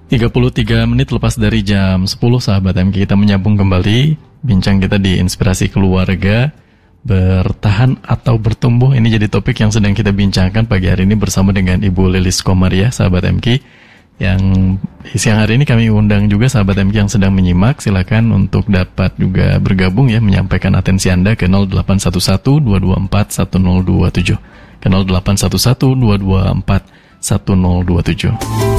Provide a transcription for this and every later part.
33 menit lepas dari jam 10, sahabat MK, kita menyambung kembali bincang kita di Inspirasi Keluarga. Bertahan atau bertumbuh, ini jadi topik yang sedang kita bincangkan pagi hari ini bersama dengan Ibu Lilis Komaria, sahabat MK. Yang siang hari ini kami undang juga sahabat MK yang sedang menyimak. Silakan untuk dapat juga bergabung ya, menyampaikan atensi Anda ke 0811 224 1027, ke 0811 224 1027.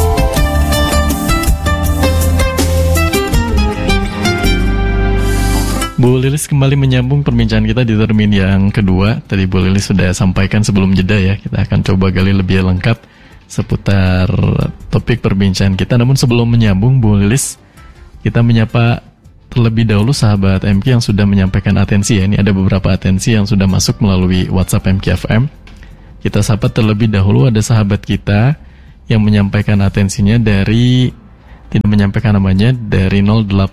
Bu Lilis kembali menyambung perbincangan kita di termin yang kedua. Tadi Bu Lilis sudah sampaikan sebelum jeda ya, kita akan coba gali lebih lengkap seputar topik perbincangan kita. Namun sebelum menyambung Bu Lilis, kita menyapa terlebih dahulu sahabat MK yang sudah menyampaikan atensi ya. Ini ada beberapa atensi yang sudah masuk melalui WhatsApp MKFM. Kita sapa terlebih dahulu, ada sahabat kita yang menyampaikan atensinya dari, tidak menyampaikan namanya, dari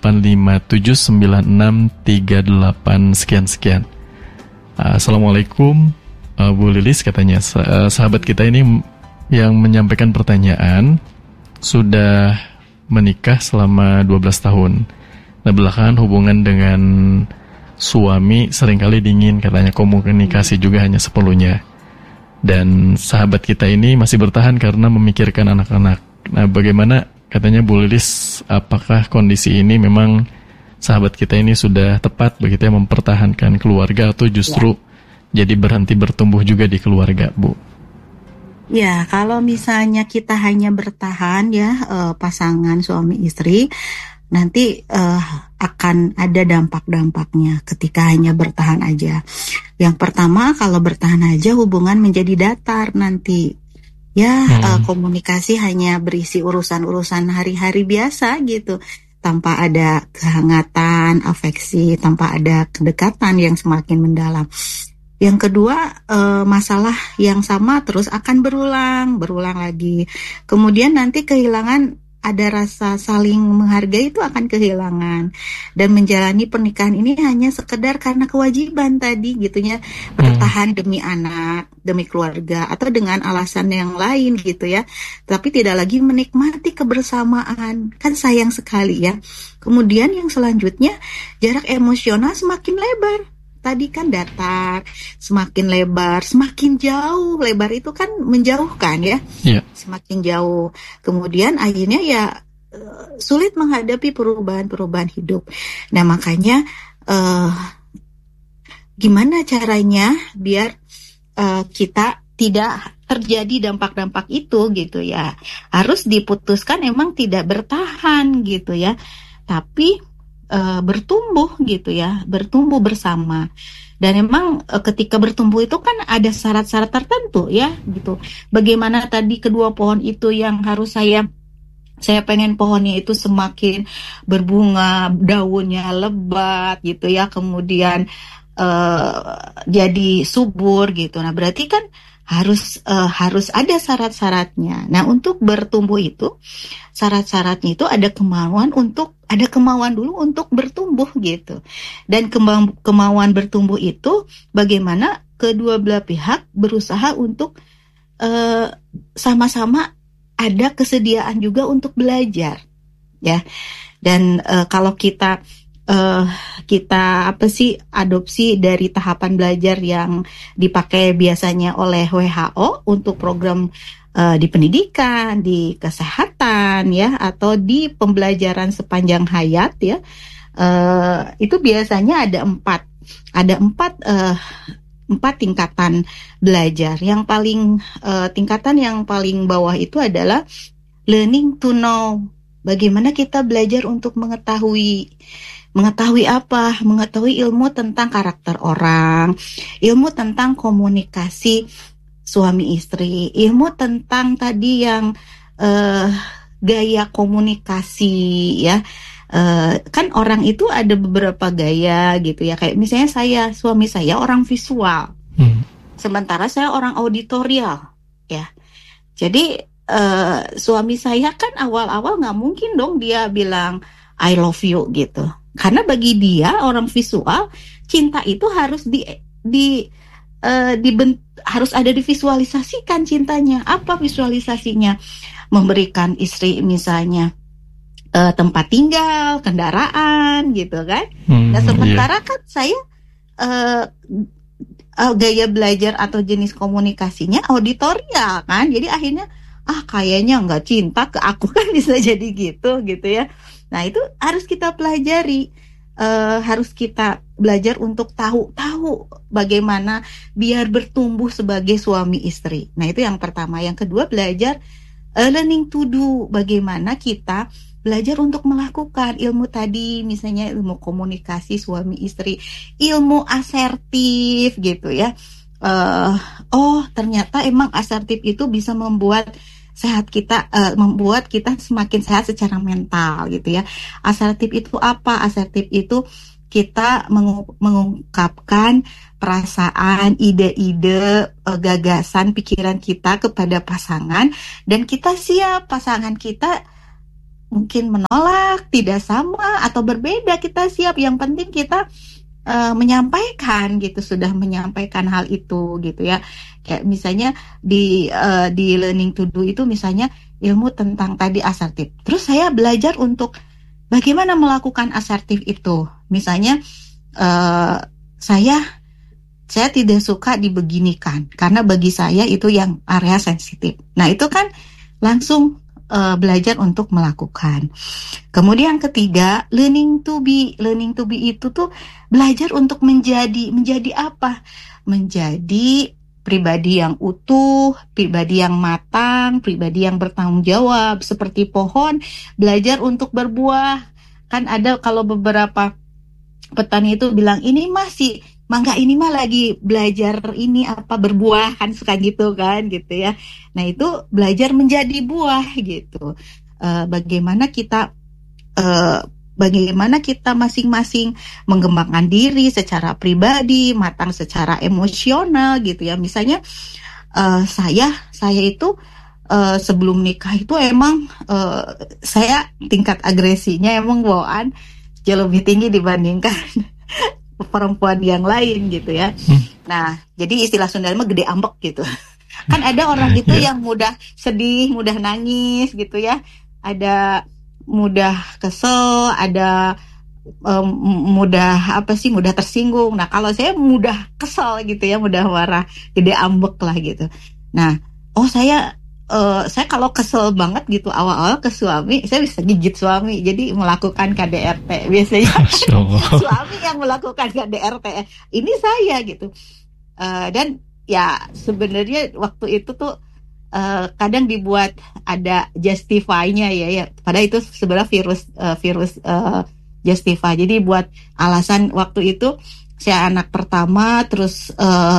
08579638 sekian-sekian. Assalamualaikum Bu Lilis, katanya sahabat kita ini yang menyampaikan pertanyaan sudah menikah selama 12 tahun. Nah, belakangan hubungan dengan suami seringkali dingin, katanya komunikasi juga hanya seperlunya. Dan sahabat kita ini masih bertahan karena memikirkan anak-anak. Nah, bagaimana, katanya Bu Lilis, apakah kondisi ini memang sahabat kita ini sudah tepat begitu ya mempertahankan keluarga, atau justru jadi berhenti bertumbuh juga di keluarga, Bu? Ya, kalau misalnya kita hanya bertahan ya, pasangan suami istri, nanti akan ada dampak-dampaknya ketika hanya bertahan aja. Yang pertama, kalau bertahan aja hubungan menjadi datar nanti. Ya, komunikasi hanya berisi urusan-urusan hari-hari biasa gitu, tanpa ada kehangatan, afeksi, tanpa ada kedekatan yang semakin mendalam. Yang kedua, masalah yang sama terus akan berulang lagi. Kemudian nanti kehilangan, ada rasa saling menghargai itu akan kehilangan. Dan menjalani pernikahan ini hanya sekedar karena kewajiban tadi gitunya, bertahan demi anak, demi keluarga, atau dengan alasan yang lain gitu ya. Tapi tidak lagi menikmati kebersamaan, kan sayang sekali ya. Kemudian yang selanjutnya, jarak emosional semakin lebar. Tadi kan datar, semakin lebar, semakin jauh. Lebar itu kan menjauhkan ya, semakin jauh. Kemudian akhirnya ya sulit menghadapi perubahan-perubahan hidup. Nah, makanya gimana caranya biar kita tidak terjadi dampak-dampak itu gitu ya. Harus diputuskan emang tidak bertahan gitu ya, tapi bertumbuh gitu ya, bertumbuh bersama. Dan memang ketika bertumbuh itu kan ada syarat-syarat tertentu ya gitu. Bagaimana tadi kedua pohon itu yang harus saya pengen pohonnya itu semakin berbunga, daunnya lebat gitu ya, kemudian jadi subur gitu. Nah, berarti kan harus ada syarat-syaratnya. Nah, untuk bertumbuh itu syarat-syaratnya itu ada kemauan dulu untuk bertumbuh gitu. Dan kemauan bertumbuh itu bagaimana kedua belah pihak berusaha untuk sama-sama ada kesediaan juga untuk belajar ya. Dan kalau kita adopsi dari tahapan belajar yang dipakai biasanya oleh WHO untuk program di pendidikan, di kesehatan ya, atau di pembelajaran sepanjang hayat ya, itu biasanya ada empat tingkatan belajar. Yang tingkatan yang paling bawah itu adalah learning to know. Bagaimana kita belajar untuk mengetahui apa? Mengetahui ilmu tentang karakter orang, ilmu tentang komunikasi suami istri, ilmu tentang tadi yang gaya komunikasi ya. Kan orang itu ada beberapa gaya gitu ya. Kayak misalnya suami saya orang visual, sementara saya orang auditorial ya. Jadi suami saya kan awal-awal nggak mungkin dong dia bilang I love you gitu. Karena bagi dia orang visual, cinta itu harus harus ada divisualisasikan cintanya. Apa visualisasinya? Memberikan istri misalnya tempat tinggal, kendaraan gitu kan. Nah sementara kan saya gaya belajar atau jenis komunikasinya auditorial kan, jadi akhirnya kayaknya nggak cinta ke aku kan bisa jadi gitu ya. Nah itu harus kita pelajari, harus kita belajar untuk tahu bagaimana biar bertumbuh sebagai suami istri. Nah itu yang pertama. Yang kedua belajar learning to do, bagaimana kita belajar untuk melakukan ilmu tadi, misalnya ilmu komunikasi suami istri, ilmu asertif gitu ya. Ternyata emang asertif itu bisa membuat sehat kita, membuat kita semakin sehat secara mental gitu ya. Asertif itu apa? Asertif itu kita mengungkapkan perasaan, ide-ide, gagasan, pikiran kita kepada pasangan, dan kita siap pasangan kita mungkin menolak, tidak sama atau berbeda, kita siap. Yang penting kita menyampaikan gitu, sudah menyampaikan hal itu gitu ya. Kayak misalnya di learning to do itu misalnya ilmu tentang tadi asertif. Terus saya belajar untuk bagaimana melakukan asertif itu. Misalnya saya tidak suka dibeginikan karena bagi saya itu yang area sensitif. Nah itu kan langsung belajar untuk melakukan. Kemudian ketiga, learning to be. Learning to be itu tuh belajar untuk menjadi apa? Menjadi pribadi yang utuh, pribadi yang matang, pribadi yang bertanggung jawab. Seperti pohon, belajar untuk berbuah. Kan ada kalau beberapa petani itu bilang, ini masih mangga, ini mah lagi belajar ini apa berbuah, kan suka gitu kan gitu ya. Nah itu belajar menjadi buah gitu. Bagaimana kita masing-masing mengembangkan diri secara pribadi, matang secara emosional gitu ya. Misalnya saya itu sebelum nikah itu emang saya tingkat agresinya emang bawaan jauh lebih tinggi dibandingkan perempuan yang lain gitu ya. Nah, jadi istilah Sunda mah gede ambek gitu. Kan ada orang gitu yang mudah sedih, mudah nangis gitu ya. Ada mudah kesel, ada mudah tersinggung. Nah, kalau saya mudah kesel gitu ya, mudah marah, gede ambek lah gitu. Nah, saya kalau kesel banget gitu awal-awal ke suami, saya bisa gigit suami, jadi melakukan KDRT biasanya. Suami yang melakukan KDRT, ini saya gitu. Dan ya sebenarnya waktu itu tuh kadang dibuat ada justify-nya ya. Padahal itu sebenarnya virus justify. Jadi buat alasan waktu itu saya anak pertama, terus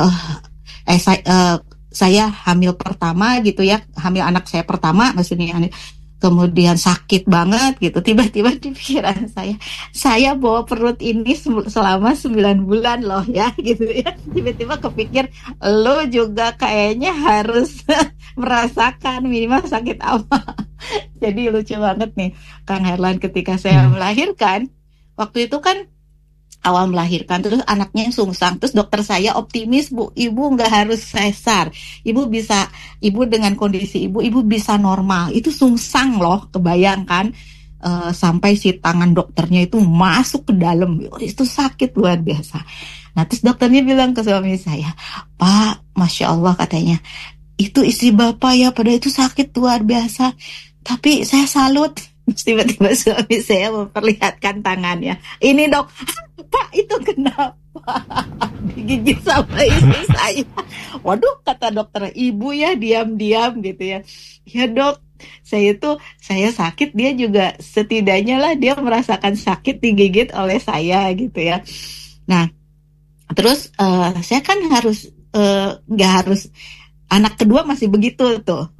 saya hamil pertama gitu ya, hamil anak saya pertama maksudnya, kemudian sakit banget gitu. Tiba-tiba di pikiran saya bawa perut ini selama 9 bulan loh ya gitu ya. Tiba-tiba kepikir, lo juga kayaknya harus merasakan minimal sakit apa. Jadi lucu banget nih Kang Herlan, ketika saya melahirkan, waktu itu kan awal melahirkan, terus anaknya sungsang, terus dokter saya optimis, Bu, ibu nggak harus sesar, ibu dengan kondisi ibu bisa normal. Itu sungsang loh, kebayangkan sampai si tangan dokternya itu masuk ke dalam, itu sakit luar biasa. Nah terus dokternya bilang ke suami saya, Pak, Masya Allah katanya, itu istri Bapak ya, padahal itu sakit luar biasa, tapi saya salut. Tiba-tiba suami saya memperlihatkan tangannya. Ini dok, Pak itu kenapa? Digigit sama istri saya. Waduh, kata dokter, ibu ya diam-diam gitu ya. Ya dok, saya sakit, dia juga setidaknya lah dia merasakan sakit digigit oleh saya gitu ya. Nah, terus saya kan harus nggak harus, anak kedua masih begitu tuh.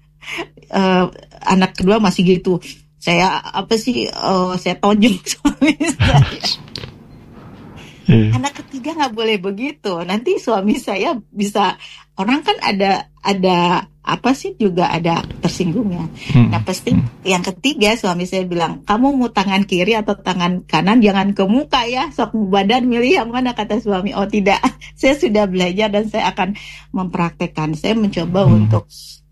Anak kedua masih gitu. Saya saya tonjok suami saya. Anak ketiga nggak boleh begitu. Nanti suami saya bisa, orang kan ada juga ada tersinggungnya. Nah pasti yang ketiga suami saya bilang, kamu mau tangan kiri atau tangan kanan, jangan ke muka ya, sok badan milih yang mana, kata suami. Oh tidak, saya sudah belajar dan saya akan mempraktekkan. Saya mencoba untuk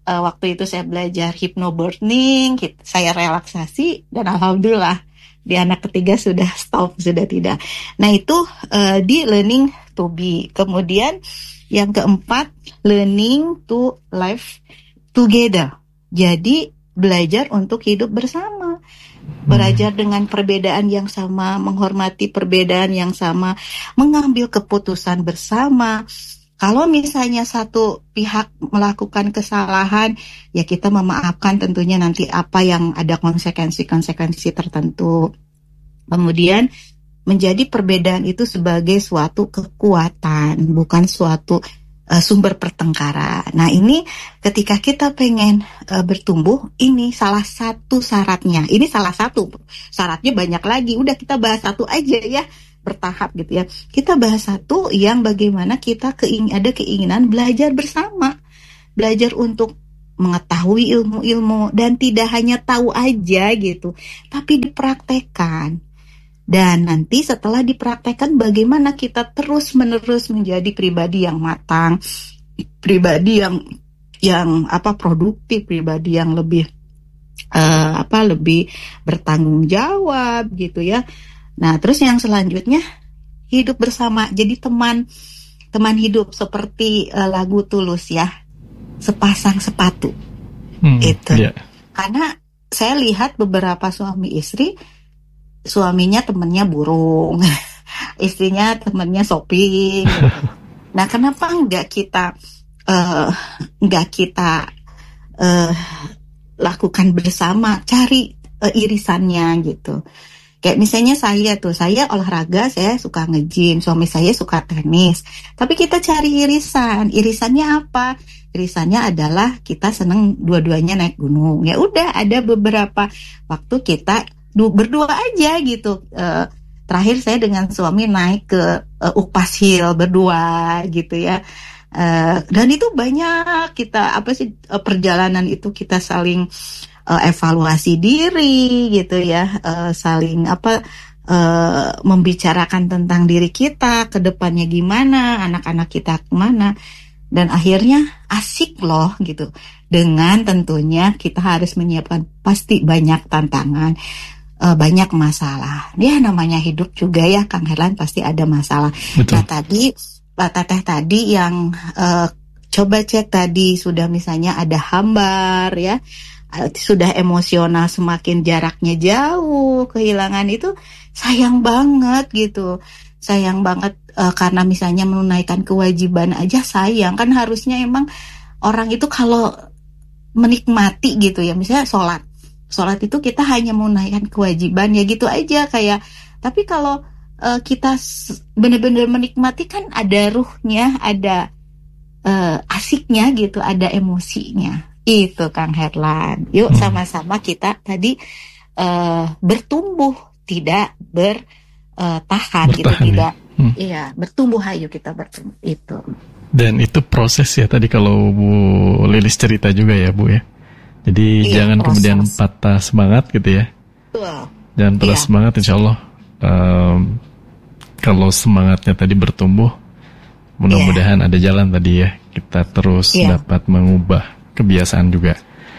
waktu itu saya belajar hypnobirthing, saya relaksasi, dan alhamdulillah di anak ketiga sudah stop, sudah tidak. Nah itu di learning to be. Kemudian yang keempat, learning to live together. Jadi belajar untuk hidup bersama. Belajar dengan perbedaan yang sama, menghormati perbedaan yang sama, mengambil keputusan bersama. Kalau misalnya satu pihak melakukan kesalahan, ya kita memaafkan tentunya nanti apa yang ada konsekuensi-konsekuensi tertentu. Kemudian menjadi perbedaan itu sebagai suatu kekuatan, bukan suatu sumber pertengkaran. Nah ini ketika kita pengen bertumbuh, ini salah satu syaratnya. Ini salah satu syaratnya, banyak lagi. Udah kita bahas satu aja ya, bertahap gitu ya. Kita bahas satu yang bagaimana kita ada keinginan belajar bersama, belajar untuk mengetahui ilmu-ilmu, dan tidak hanya tahu aja gitu, tapi dipraktekkan. Dan nanti setelah dipraktekkan, bagaimana kita terus-menerus menjadi pribadi yang matang, pribadi yang produktif, pribadi yang lebih lebih bertanggung jawab gitu ya. Nah, terus yang selanjutnya hidup bersama, jadi teman hidup seperti lagu Tulus ya, sepasang sepatu. Itu. Yeah. Karena saya lihat beberapa suami istri, suaminya temennya burung, istrinya temennya shopping. Gitu. Nah, kenapa nggak kita lakukan bersama, cari irisannya gitu. Kayak misalnya saya olahraga, saya suka nge-gym, suami saya suka tenis. Tapi kita cari irisan. Irisannya apa? Irisannya adalah kita seneng dua-duanya naik gunung. Ya udah, ada beberapa waktu kita berdua aja gitu. Terakhir saya dengan suami naik ke Ukpas Hill berdua gitu ya. Dan itu banyak kita perjalanan itu kita saling evaluasi diri gitu ya, saling membicarakan tentang diri kita, ke depannya gimana, anak-anak kita kemana, dan akhirnya asik loh gitu. Dengan tentunya kita harus menyiapkan pasti banyak tantangan, banyak masalah. Ya namanya hidup juga ya Kang Herlan, pasti ada masalah. Betul. Nah tadi Pak Teteh tadi yang coba cek tadi, sudah misalnya ada hambar ya, sudah emosional, semakin jaraknya jauh, kehilangan itu sayang banget gitu. Sayang banget karena misalnya menunaikan kewajiban aja sayang. Kan harusnya emang orang itu kalau menikmati gitu ya, misalnya sholat itu kita hanya menunaikan kewajiban ya gitu aja kayak. Tapi kalau kita benar-benar menikmati kan ada ruhnya, ada asiknya gitu, ada emosinya. Itu Kang Herlan. Yuk sama-sama kita tadi bertumbuh, tidak bertahan gitu, tidak. Iya, bertumbuh, ayo kita bertumbuh itu. Dan itu proses ya tadi kalau Bu Lilis cerita juga ya Bu ya. Jadi jangan proses. Kemudian patah semangat gitu ya. Betul. Jangan patah semangat, insya Allah. Kalau semangatnya tadi bertumbuh, mudah-mudahan ada jalan tadi ya. Kita terus dapat mengubah kebiasaan juga.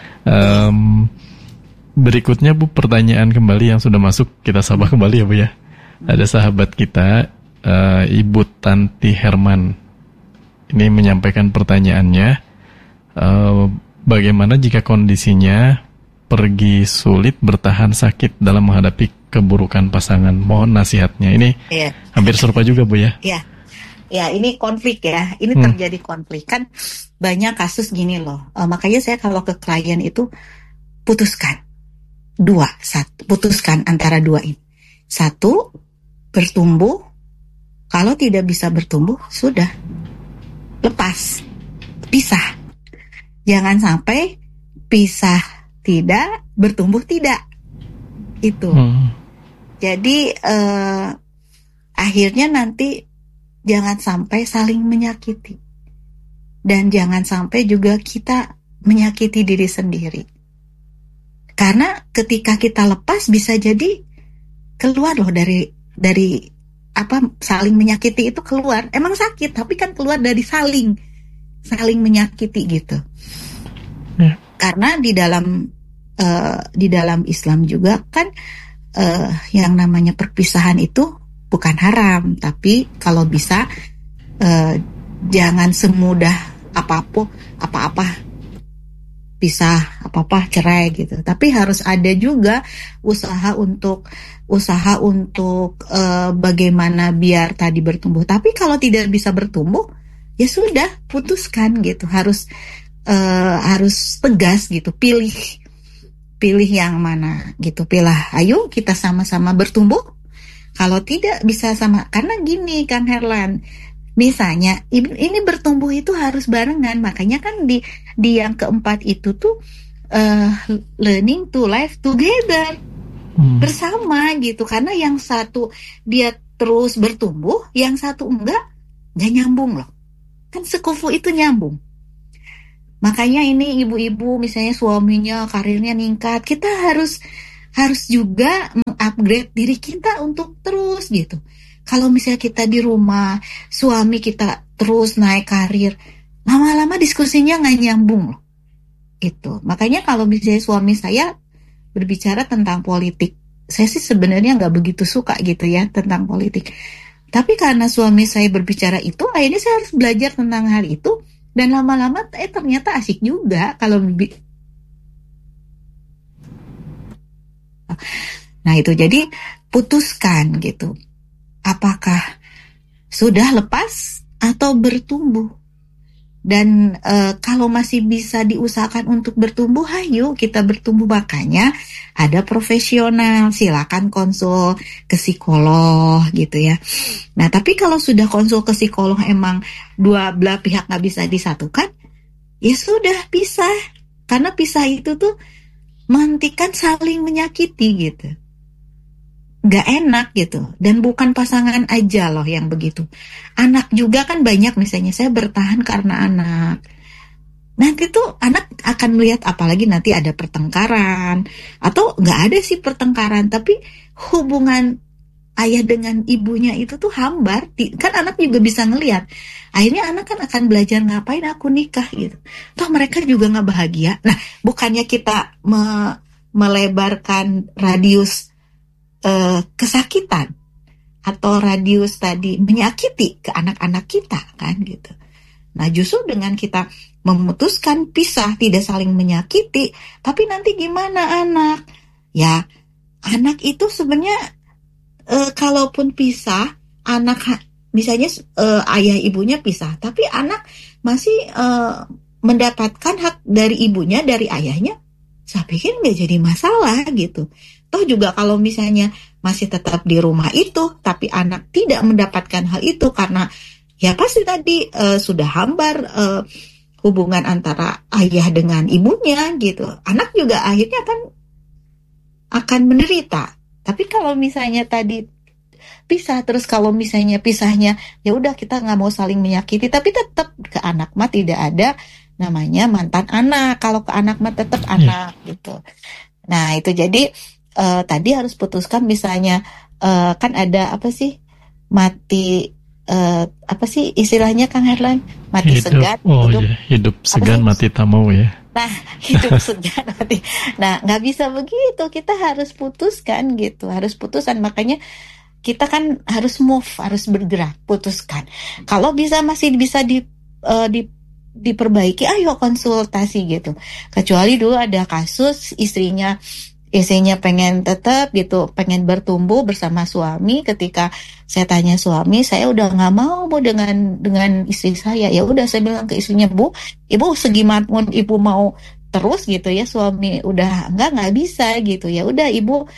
Berikutnya Bu, pertanyaan kembali yang sudah masuk, kita sapa kembali ya Bu ya. Ada sahabat kita, Ibu Tanti Herman. Ini menyampaikan pertanyaannya, bagaimana jika kondisinya pergi sulit bertahan sakit dalam menghadapi keburukan pasangan? Mohon nasihatnya. Ini hampir serupa juga Bu ya. Iya. Ya, ini konflik ya. Ini terjadi konflik. Kan banyak kasus gini loh. Makanya saya kalau ke klien itu putuskan. Putuskan antara dua ini. Satu, bertumbuh. Kalau tidak bisa bertumbuh, sudah. Lepas. Pisah. Jangan sampai pisah tidak, bertumbuh tidak. Itu. Jadi akhirnya nanti jangan sampai saling menyakiti. Dan jangan sampai juga kita menyakiti diri sendiri. Karena ketika kita lepas bisa jadi keluar loh dari saling menyakiti itu keluar. Emang sakit, tapi kan keluar dari saling menyakiti gitu. Ya. Karena di dalam Islam juga kan yang namanya perpisahan itu bukan haram, tapi kalau bisa jangan semudah apa-apa pisah, apa-apa cerai gitu. Tapi harus ada juga usaha untuk bagaimana biar tadi bertumbuh. Tapi kalau tidak bisa bertumbuh, ya sudah putuskan gitu. Harus tegas gitu. Pilih yang mana gitu. Ayo kita sama-sama bertumbuh. Kalau tidak bisa sama, karena gini Kang Herlan. Misalnya ini bertumbuh itu harus barengan, makanya kan di yang keempat itu tuh learning to live together bersama gitu, karena yang satu dia terus bertumbuh, yang satu enggak nyambung loh, kan sekufu itu nyambung. Makanya ini ibu-ibu misalnya suaminya karirnya ningkat, kita harus juga mengupgrade diri kita untuk terus gitu. Kalau misalnya kita di rumah, suami kita terus naik karir, lama-lama diskusinya nggak nyambung loh. Gitu. Makanya kalau misalnya suami saya berbicara tentang politik, saya sih sebenarnya nggak begitu suka gitu ya tentang politik. Tapi karena suami saya berbicara itu, akhirnya saya harus belajar tentang hal itu, dan lama-lama ternyata asik juga kalau nah itu, jadi putuskan gitu. Apakah sudah lepas atau bertumbuh? Dan kalau masih bisa diusahakan untuk bertumbuh, ayo kita bertumbuh. Makanya ada profesional, silakan konsul ke psikolog gitu ya. Nah tapi kalau sudah konsul ke psikolog emang dua belah pihak nggak bisa disatukan, ya sudah pisah. Karena pisah itu tuh menghentikan saling menyakiti gitu. Gak enak gitu, dan bukan pasangan aja loh yang begitu, anak juga kan banyak. Misalnya saya bertahan karena anak, nanti tuh anak akan melihat, apalagi nanti ada pertengkaran, atau gak ada sih pertengkaran tapi hubungan ayah dengan ibunya itu tuh hambar, kan anak juga bisa ngelihat. Akhirnya anak kan akan belajar, ngapain aku nikah gitu, toh mereka juga gak bahagia. Nah bukannya kita melebarkan radius kesakitan atau radius tadi menyakiti ke anak-anak kita kan gitu. Nah justru dengan kita memutuskan pisah, tidak saling menyakiti, tapi nanti gimana anak? Ya anak itu sebenarnya kalaupun pisah, anak misalnya ayah ibunya pisah, tapi anak masih mendapatkan hak dari ibunya, dari ayahnya, saya pikir nggak jadi masalah gitu. Toh juga kalau misalnya masih tetap di rumah itu, tapi anak tidak mendapatkan hal itu karena ya pasti tadi sudah hambar hubungan antara ayah dengan ibunya gitu. Anak juga akhirnya akan menderita. Tapi kalau misalnya tadi pisah, terus kalau misalnya pisahnya ya udah kita nggak mau saling menyakiti, tapi tetap ke anak mah tidak ada namanya mantan anak. Kalau ke anak mah tetap anak gitu. Nah itu jadi tadi harus putuskan, misalnya kan ada apa sih mati apa sih istilahnya Kang Herlan, mati segan, hidup segan mati tak mau ya. Nah hidup segan mati, nah nggak bisa begitu, kita harus putuskan gitu, harus putuskan. Makanya kita kan harus move, harus bergerak, putuskan. Kalau masih bisa diperbaiki, ayo konsultasi gitu. Kecuali dulu ada kasus istrinya pengen tetap gitu, pengen bertumbuh bersama suami. Ketika saya tanya suami, saya udah nggak mau dengan istri saya. Ya udah saya bilang ke istrinya, ibu segimanapun ibu mau terus gitu ya, suami udah nggak bisa gitu. Ya udah ibu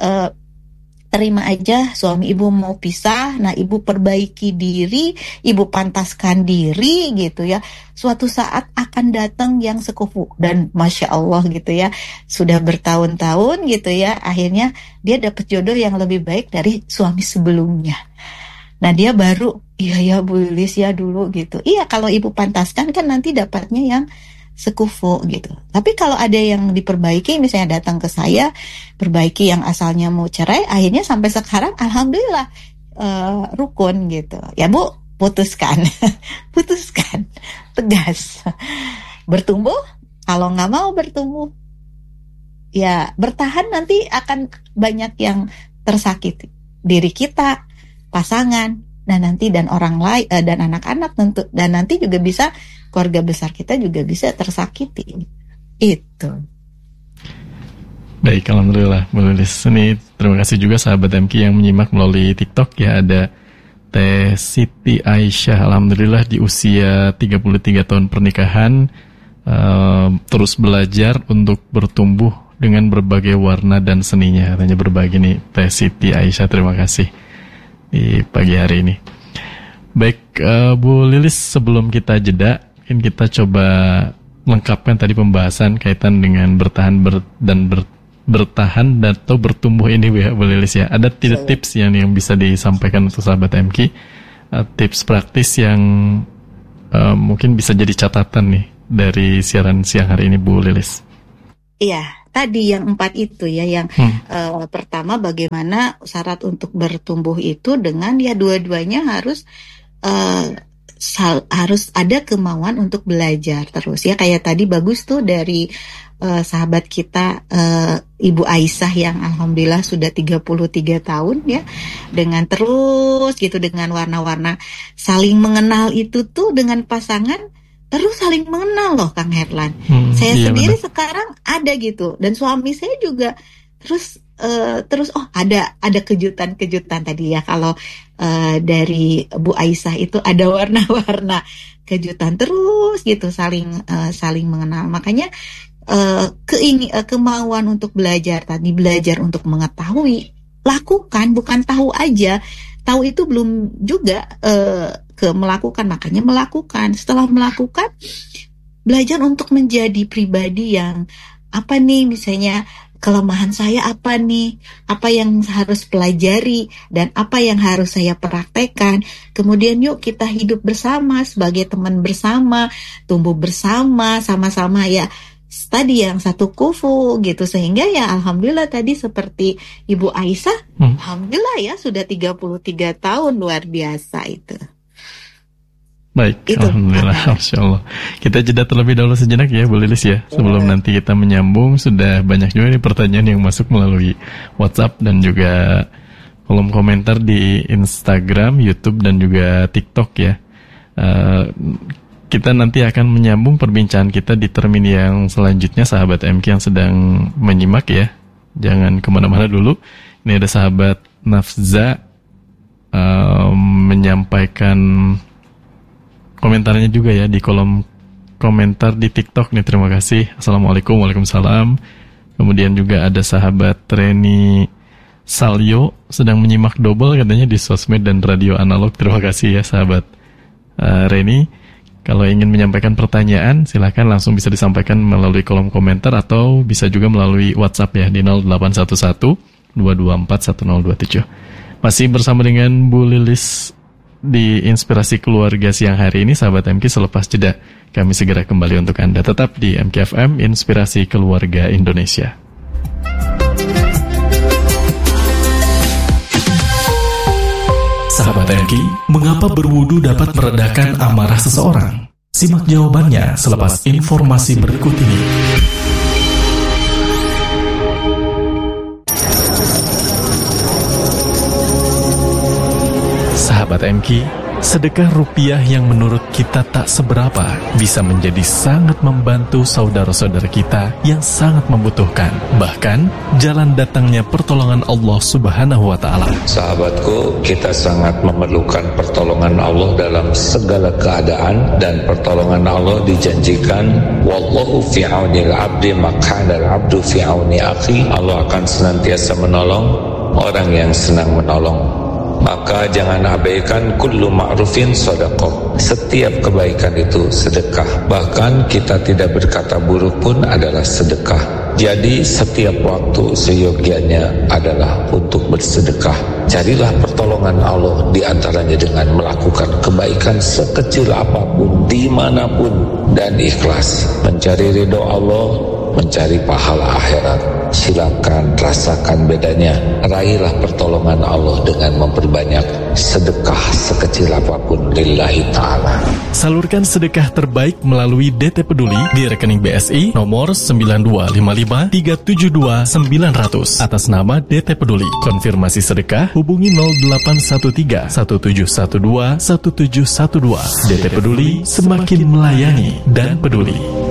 terima aja suami ibu mau pisah. Nah ibu perbaiki diri, ibu pantaskan diri gitu ya. Suatu saat akan datang yang sekufu, dan Masya Allah gitu ya, sudah bertahun-tahun gitu ya, akhirnya dia dapat jodoh yang lebih baik dari suami sebelumnya. Nah dia baru, iya ya Bu Lilis ya dulu gitu. Iya kalau ibu pantaskan kan nanti dapatnya yang sekufu gitu. Tapi kalau ada yang diperbaiki, misalnya datang ke saya perbaiki yang asalnya mau cerai, akhirnya sampai sekarang alhamdulillah rukun gitu. Ya Bu, putuskan putuskan tegas, bertumbuh Kalau nggak mau bertumbuh, ya bertahan, nanti akan banyak yang tersakiti. Diri kita, pasangan, dan orang lain, dan anak-anak tentu, dan nanti juga bisa keluarga besar kita juga bisa tersakiti. Itu. Baik, alhamdulillah Bu Lilis. Ini terima kasih juga sahabat MK yang menyimak melalui TikTok ya. Ada Teh Siti Aisyah, alhamdulillah di usia 33 tahun pernikahan, terus belajar untuk bertumbuh dengan berbagai warna dan seninya. Katanya berbagi nih Teh Siti Aisyah, terima kasih di pagi hari ini. Baik, Bu Lilis, sebelum kita jeda, mungkin kita coba lengkapkan tadi pembahasan kaitan dengan bertahan atau bertumbuh ini Bu Lilis ya. Ada tidak tips yang bisa disampaikan untuk sahabat MK, tips praktis yang mungkin bisa jadi catatan nih dari siaran siang hari ini Bu Lilis? Iya, tadi yang 4 itu ya, yang pertama bagaimana syarat untuk bertumbuh itu dengan ya dua-duanya harus ada kemauan untuk belajar terus ya. Kayak tadi bagus tuh dari sahabat kita Ibu Aisyah yang alhamdulillah sudah 33 tahun ya, dengan terus gitu, dengan warna-warna saling mengenal itu tuh dengan pasangan, terus saling mengenal loh Kang Herlan. Saya sendiri bener. Sekarang ada gitu, dan suami saya juga terus ada kejutan-kejutan tadi ya. Kalau dari Bu Aisyah itu ada warna-warna kejutan terus gitu, saling mengenal. Makanya kemauan untuk belajar tadi, belajar untuk mengetahui, lakukan, bukan tahu aja. Tahu itu belum juga melakukan, makanya melakukan. Setelah melakukan, belajar untuk menjadi pribadi yang apa nih, misalnya kelemahan saya apa nih, apa yang harus pelajari, dan apa yang harus saya praktekkan. Kemudian yuk kita hidup bersama sebagai teman bersama, tumbuh bersama, sama-sama ya tadi yang satu kufu gitu. Sehingga ya alhamdulillah tadi seperti Ibu Aisyah, alhamdulillah ya sudah 33 tahun, luar biasa itu. Baik, itu, alhamdulillah, Masya Allah. Kita jeda terlebih dahulu sejenak ya Bu Lilis ya. Sebelum nanti kita menyambung, sudah banyak juga nih pertanyaan yang masuk melalui WhatsApp dan juga kolom komentar di Instagram, YouTube dan juga TikTok ya. Kita nanti akan menyambung perbincangan kita di termin yang selanjutnya, sahabat MK yang sedang menyimak ya. Jangan kemana-mana dulu. Ini ada sahabat Nafza menyampaikan komentarnya juga ya di kolom komentar di TikTok nih. Terima kasih. Assalamualaikum, waalaikumsalam. Kemudian juga ada sahabat Reni Salyo sedang menyimak double katanya di sosmed dan radio analog. Terima kasih ya sahabat Reni. Kalau ingin menyampaikan pertanyaan, silakan langsung bisa disampaikan melalui kolom komentar atau bisa juga melalui WhatsApp ya di 0811 224 1027. Masih bersama dengan Bu Lilis di Inspirasi Keluarga siang hari ini, sahabat MK. Selepas jeda kami segera kembali untuk Anda. Tetap di MK FM, Inspirasi Keluarga Indonesia. Sahabat MK, mengapa berwudu dapat meredakan amarah seseorang? Simak jawabannya selepas informasi berikut ini. Sahabat MK, sedekah rupiah yang menurut kita tak seberapa bisa menjadi sangat membantu saudara-saudara kita yang sangat membutuhkan. Bahkan, jalan datangnya pertolongan Allah Subhanahu wa Ta'ala. Sahabatku, kita sangat memerlukan pertolongan Allah dalam segala keadaan, dan pertolongan Allah dijanjikan, wallahu fi aunil abdi maq'anal abdu fi auni akhi. Allah akan senantiasa menolong orang yang senang menolong. Maka jangan abaikan kullu ma'rufin sedekah. Setiap kebaikan itu sedekah. Bahkan kita tidak berkata buruk pun adalah sedekah. Jadi setiap waktu seyogianya adalah untuk bersedekah. Carilah pertolongan Allah di antaranya dengan melakukan kebaikan sekecil apapun, dimanapun, dan ikhlas. Mencari ridho Allah mencari pahala akhirat. Silakan rasakan bedanya. Raihlah pertolongan Allah dengan memperbanyak sedekah sekecil apapun lillahi ta'ala. Salurkan sedekah terbaik melalui DT Peduli di rekening BSI nomor 9255372900 atas nama DT Peduli. Konfirmasi sedekah hubungi 0813 1712 1712. DT Peduli, semakin melayani dan peduli.